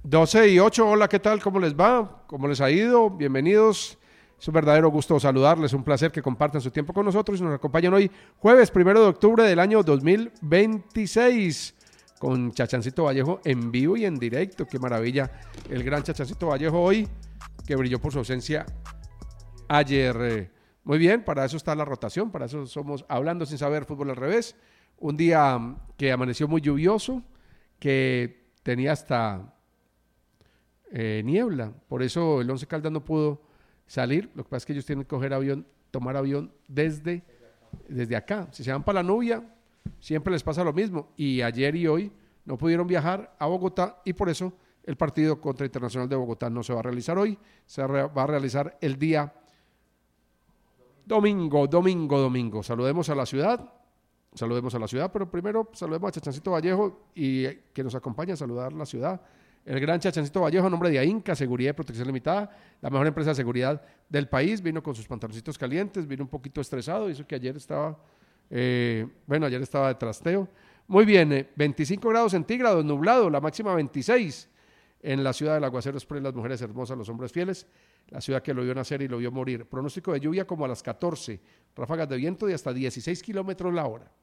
12:08, hola, ¿qué tal? ¿Cómo les va? ¿Cómo les ha ido? Bienvenidos. Es un verdadero gusto saludarles, un placer que compartan su tiempo con nosotros y nos acompañan hoy, jueves 1 de octubre del año 2026, con Chachancito Vallejo en vivo y en directo. Qué maravilla, el gran Chachancito Vallejo hoy, que brilló por su ausencia ayer. Muy bien, para eso está la rotación, para eso somos Hablando Sin Saber, Fútbol al Revés. Un día que amaneció muy lluvioso, que tenía hasta niebla, por eso el Once Caldas no pudo salir. Lo que pasa es que ellos tienen que coger avión, tomar avión desde acá. Si se van para la Nubia, siempre les pasa lo mismo, y ayer y hoy no pudieron viajar a Bogotá, y por eso el partido contra Internacional de Bogotá no se va a realizar hoy, se va a realizar el día domingo. Saludemos a la ciudad, pero primero saludemos a Chachancito Vallejo y que nos acompaña a saludar la ciudad. El gran Chachancito Vallejo, a nombre de AINCA, Seguridad y Protección Limitada, la mejor empresa de seguridad del país, vino con sus pantaloncitos calientes, vino un poquito estresado, hizo que ayer estaba de trasteo. Muy bien, 25 grados centígrados, nublado, la máxima 26 en la ciudad del Aguacero Express, las mujeres hermosas, los hombres fieles, la ciudad que lo vio nacer y lo vio morir. Pronóstico de lluvia como a las 14, ráfagas de viento de hasta 16 kilómetros la hora.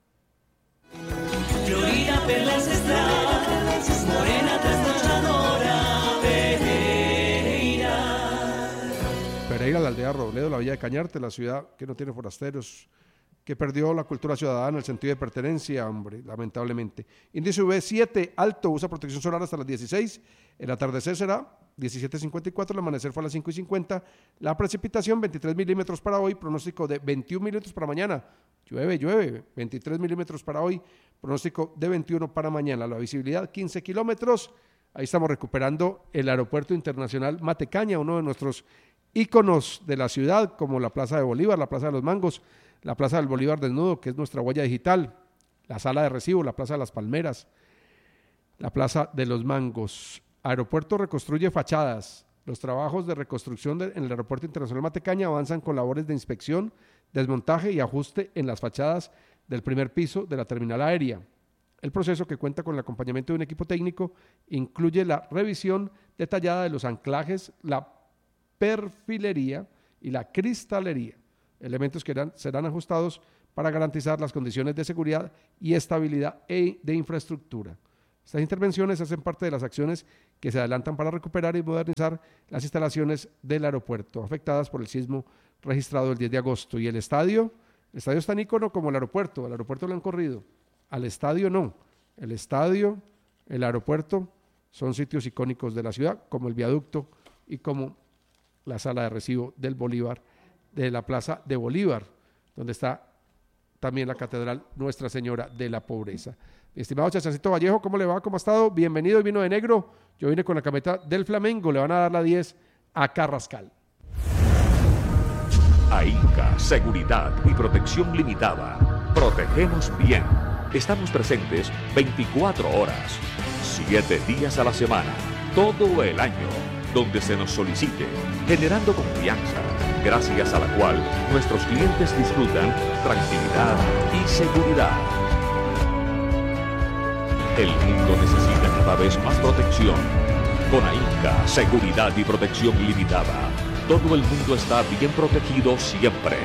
Florida, perlas estrellas, morena trasnochadora, Pereira, la aldea Robledo, la villa de Cañarte, la ciudad que no tiene forasteros, que perdió la cultura ciudadana, el sentido de pertenencia, hombre, lamentablemente. Índice UV 7, alto, usa protección solar hasta las 16, el atardecer será 17:54, el amanecer fue a las 5:50, la precipitación 23 milímetros para hoy, pronóstico de 21 milímetros para mañana, llueve, 23 milímetros para hoy, pronóstico de 21 para mañana, la visibilidad 15 kilómetros, ahí estamos recuperando el aeropuerto internacional Matecaña, uno de nuestros íconos de la ciudad, como la Plaza de Bolívar, la Plaza de los Mangos, la Plaza del Bolívar Desnudo, que es nuestra huella digital, la Sala de Recibo, la Plaza de las Palmeras, la Plaza de los Mangos. Aeropuerto reconstruye fachadas. Los trabajos de reconstrucción en el Aeropuerto Internacional Matecaña avanzan con labores de inspección, desmontaje y ajuste en las fachadas del primer piso de la terminal aérea. El proceso, que cuenta con el acompañamiento de un equipo técnico, incluye la revisión detallada de los anclajes, la perfilería y la cristalería, elementos que serán ajustados para garantizar las condiciones de seguridad y estabilidad de infraestructura. Estas intervenciones hacen parte de las acciones que se adelantan para recuperar y modernizar las instalaciones del aeropuerto afectadas por el sismo registrado el 10 de agosto. Y el estadio es tan ícono como el aeropuerto. Al aeropuerto lo han corrido, al estadio no. El estadio, el aeropuerto son sitios icónicos de la ciudad, como el viaducto y como la Sala de Recibo del Bolívar, de la Plaza de Bolívar, donde está también la Catedral Nuestra Señora de la Pobreza. Mi estimado Chachancito Vallejo, ¿cómo le va? ¿Cómo ha estado? Bienvenido, vino de negro. Yo vine con la camiseta del Flamengo, le van a dar la 10 a Carrascal. AINCA, Seguridad y Protección Limitada. Protegemos bien. Estamos presentes 24 horas, 7 días a la semana, todo el año, donde se nos solicite, generando confianza, gracias a la cual nuestros clientes disfrutan tranquilidad y seguridad. El mundo necesita cada vez más protección. Con AINCA, Seguridad y Protección Limitada, todo el mundo está bien protegido siempre.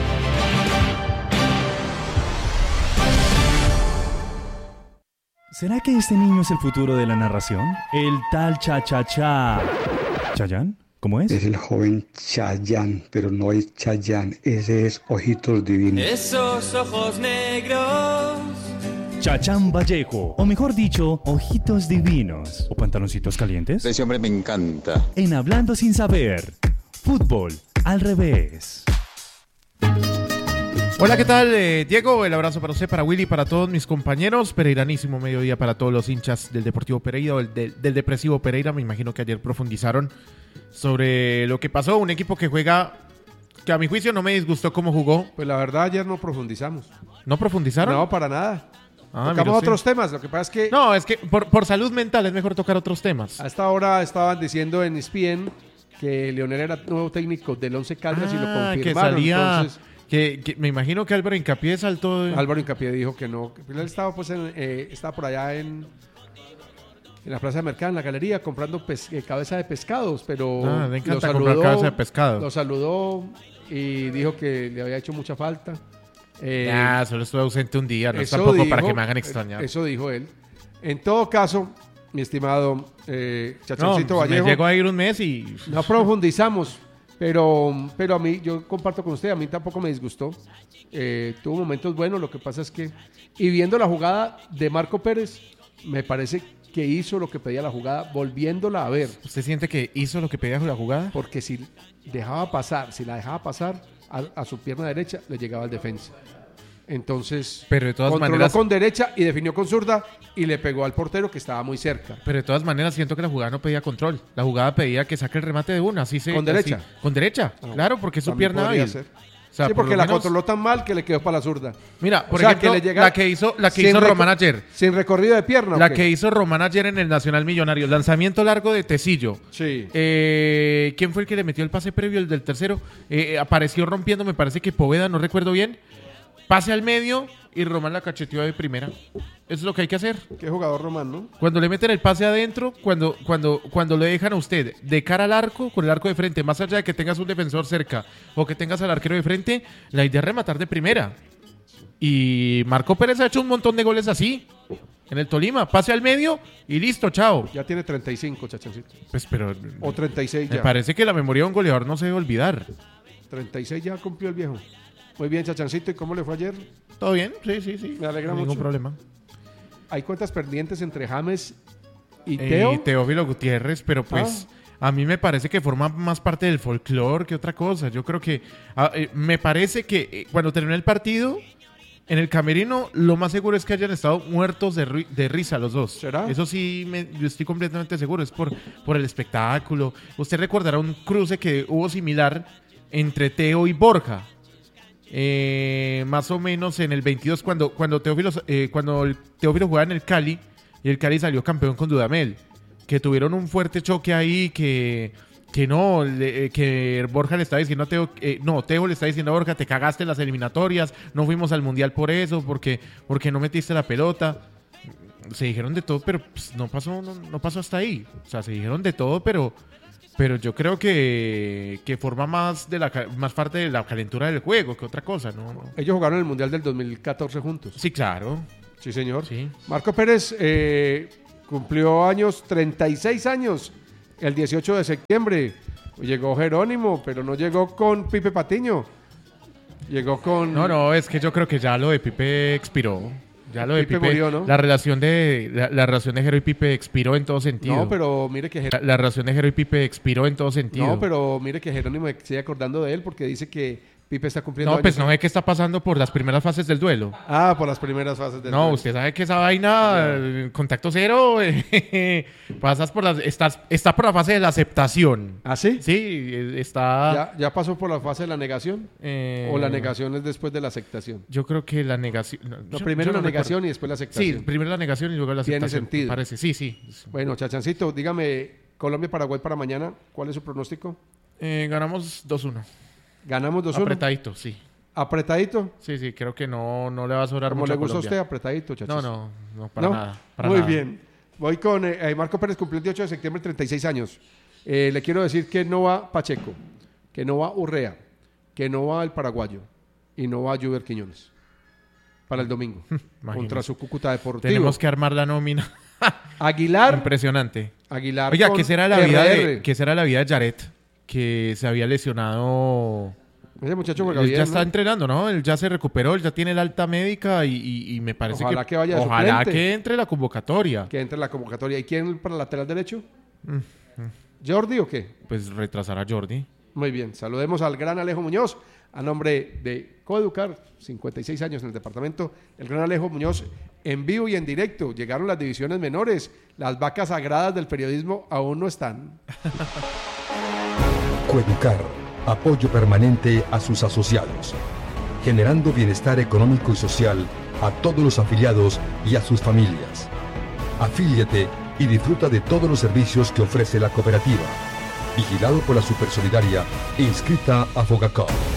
¿Será que este niño es el futuro de la narración? El tal Cha-Cha-Cha. ¿Chayán? ¿Cómo es? Es el joven Chayanne, pero no es Chayanne, ese es Ojitos Divinos. esos ojos negros. Chachán Vallejo, o mejor dicho, Ojitos Divinos. ¿O pantaloncitos calientes? Ese hombre me encanta. En Hablando Sin Saber, Fútbol al Revés. Hola, ¿qué tal, Diego? El abrazo para usted, para Willy, para todos mis compañeros. Pereiranísimo mediodía para todos los hinchas del Deportivo Pereira o del Depresivo Pereira. Me imagino que ayer profundizaron sobre lo que pasó. Un equipo que juega, que a mi juicio no me disgustó cómo jugó. Pues la verdad ayer no profundizamos. ¿No profundizaron? No, para nada. Tocamos mira, otros temas, lo que pasa es que... No, es que por salud mental es mejor tocar otros temas. A esta hora estaban diciendo en ESPN que Leonel era nuevo técnico del Once Caldas y lo confirmaron. Que salía... Entonces, que me imagino que Álvaro Hincapié saltó... Álvaro Hincapié dijo que no. Él estaba, estaba por allá en en la Plaza de Mercado, en la galería, comprando cabeza de pescados, pero Me encanta comprar cabeza de pescado. Lo saludó y dijo que le había hecho mucha falta. Solo estuve ausente un día, no es eso tampoco dijo, para que me hagan extrañar. Eso dijo él. En todo caso, mi estimado Chachancito Vallejo, me llegó a ir un mes y... no profundizamos, pero a mí, yo comparto con usted, a mí tampoco me disgustó. Tuvo momentos buenos, lo que pasa es que, y viendo la jugada de Marco Pérez, me parece que hizo lo que pedía la jugada, volviéndola a ver. ¿Usted siente que hizo lo que pedía la jugada? Porque si la dejaba pasar a su pierna derecha, le llegaba al defensa. Entonces, pero de todas controló maneras, con derecha y definió con zurda y le pegó al portero que estaba muy cerca. Pero de todas maneras siento que la jugada no pedía control. La jugada pedía que saque el remate de una. ¿Con derecha? Con derecha, claro, porque es su pierna hábil. O sea, sí, porque la controló tan mal que le quedó para la zurda. Mira, por ejemplo, que la que hizo Román ayer. Sin recorrido de pierna. La que hizo Román ayer en el Nacional Millonario. Lanzamiento largo de Tecillo. Sí. ¿Quién fue el que le metió el pase previo, el del tercero? Apareció rompiendo, me parece que Poveda, no recuerdo bien. Pase al medio y Román la cacheteó de primera. Eso es lo que hay que hacer. Qué jugador Román, ¿no? Cuando le meten el pase adentro, cuando le dejan a usted de cara al arco, con el arco de frente, más allá de que tengas un defensor cerca o que tengas al arquero de frente, la idea es rematar de primera. Y Marco Pérez ha hecho un montón de goles así. En el Tolima, pase al medio y listo, chao. Ya tiene 35, Chachancito. Pues, pero... O 36 ya. Me parece que la memoria de un goleador no se debe olvidar. 36 ya cumplió el viejo. Muy bien, Chachancito. ¿Y cómo le fue ayer? ¿Todo bien? Sí. Me alegra mucho. Ningún problema. ¿Hay cuentas pendientes entre James y Teo? Y Teófilo Gutiérrez, pero pues... A mí me parece que forma más parte del folclore que otra cosa. Yo creo que... me parece que cuando terminó el partido... En el camerino, lo más seguro es que hayan estado muertos de risa los dos. ¿Será? Eso sí, yo estoy completamente seguro. Es por el espectáculo. Usted recordará un cruce que hubo similar entre Teo y Borja. Más o menos en el 22, cuando Teófilo jugaba en el Cali, y el Cali salió campeón con Dudamel. Que tuvieron un fuerte choque ahí que Borja le está diciendo a Teo, Teo le está diciendo a Borja, te cagaste en las eliminatorias, no fuimos al Mundial por eso, porque no metiste la pelota. Se dijeron de todo, pero pues, no pasó hasta ahí. O sea, se dijeron de todo, pero yo creo que forma más parte de la calentura del juego que otra cosa, ¿no? Ellos jugaron el Mundial del 2014 juntos. Sí, claro. Sí, señor. Sí. Marco Pérez cumplió 36 años. El 18 de septiembre llegó Jerónimo, pero no llegó con Pipe Patiño. Llegó con... No, es que yo creo que ya lo de Pipe expiró. Ya lo de Pipe murió, ¿no? La relación de Jero y Pipe expiró en todo sentido. No, pero mire que... La relación de Jero y Pipe expiró en todo sentido. No, pero mire que Jerónimo sigue acordando de él porque dice que Pipe está cumpliendo No, años. pues no ve que está pasando por las primeras fases del duelo. Por las primeras fases del duelo. No, usted sabe que esa vaina, contacto cero, pasas por está por la fase de la aceptación. ¿Ah, sí? Sí, está... ¿Ya pasó por la fase de la negación? ¿O la negación es después de la aceptación? Yo creo que la negación... Primero la negación y después la aceptación. Sí, primero la negación y luego la aceptación. Tiene sentido. Parece, sí. Bueno, Chachancito, dígame, Colombia-Paraguay para mañana, ¿cuál es su pronóstico? Ganamos 2-1. ¿Ganamos 2-1? Apretadito, sí. ¿Apretadito? Sí, creo que no le va a sobrar mucho. ¿Cómo le gusta a Colombia. usted apretadito, Chachas? No, para nada. Muy bien. Voy con Marco Pérez, cumplió el 18 de septiembre, 36 años. Le quiero decir que no va Pacheco, que no va Urrea, que no va el paraguayo y no va Juber Quiñones para el domingo contra su Cúcuta Deportivo. Tenemos que armar la nómina. Aguilar. Impresionante. Oiga, ¿qué será la vida de Yaret? Que se había lesionado. Ese muchacho juega él bien, ya está ¿no? entrenando, ¿no? Él ya se recuperó, él ya tiene el alta médica y me parece Ojalá que vaya de ojalá suplente. que entre la convocatoria. Que entre la convocatoria. ¿Y quién para el lateral derecho? ¿Jordi o qué? Pues retrasar a Jordi. Muy bien. Saludemos al gran Alejo Muñoz, a nombre de Coeducar, 56 años en el departamento. El gran Alejo Muñoz, en vivo y en directo. Llegaron las divisiones menores. Las vacas sagradas del periodismo aún no están. Coeducar, apoyo permanente a sus asociados, generando bienestar económico y social a todos los afiliados y a sus familias. Afíliate y disfruta de todos los servicios que ofrece la cooperativa. Vigilado por la Supersolidaria e inscrita a Fogacop.